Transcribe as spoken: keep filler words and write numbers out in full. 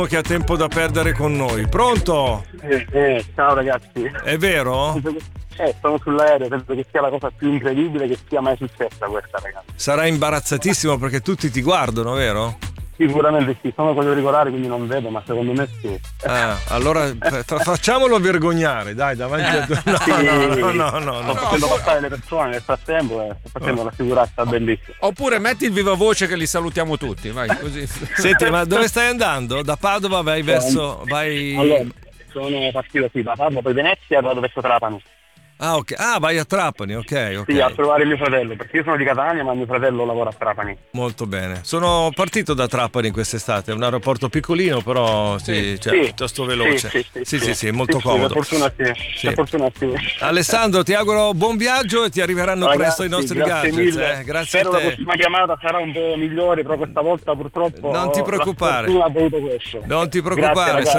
che ha tempo da perdere con noi. Pronto? Eh, eh, ciao ragazzi. È vero? Eh, sono sull'aereo, penso che sia la cosa più incredibile che sia mai successa questa, ragazzi. Sarà imbarazzatissimo perché tutti ti guardano, vero? Sicuramente sì, sono con gli auricolari quindi non vedo, ma secondo me sì. Ah, allora fa- facciamolo vergognare, dai, davanti a no, Sì, no, no, no, no, sto no. facendo passare le persone nel frattempo e sto facendo una figuraccia bellissima. Oppure metti il viva voce che li salutiamo tutti, vai così. Senti, ma dove stai andando? Da Padova vai verso vai Allora, sono partito sì, da Padova, poi Venezia e vado verso Trapani. Ah, ok. Ah, vai a Trapani, ok, ok. Sì, a trovare mio fratello, perché io sono di Catania, ma mio fratello lavora a Trapani. Molto bene. Sono partito da Trapani quest'estate, è un aeroporto piccolino, però sì, Sì, cioè, sì, piuttosto veloce. sì, sì, sì, sì, sì, sì, molto sì, comodo. Per fortuna sì, Sì. per fortuna sì. Alessandro, ti auguro buon viaggio e ti arriveranno Ragazzi, presto i nostri grazie gadgets. mille. Eh? Grazie Spero a la te. prossima chiamata sarà un po' migliore, però questa volta purtroppo Non ti ho- preoccupare. la fortuna ha voluto questo. Non ti preoccupare, Grazie,